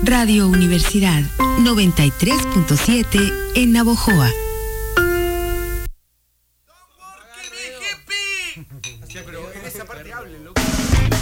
Radio Universidad 93.7 en Navojoa. Pero en esa parte hable, loco.